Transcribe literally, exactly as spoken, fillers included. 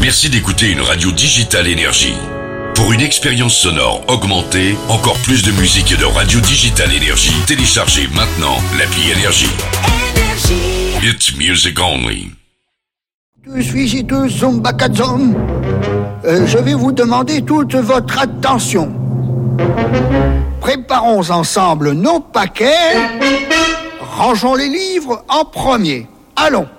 Merci d'écouter une radio digitale Énergie. Pour une expérience sonore augmentée, encore plus de musique et de radio digitale Énergie, téléchargez maintenant l'appli Énergie. It's music only. Je suis ici Zumba Kazom. Euh, je vais vous demander toute votre attention. Préparons ensemble nos paquets. Rangeons les livres en premier. Allons.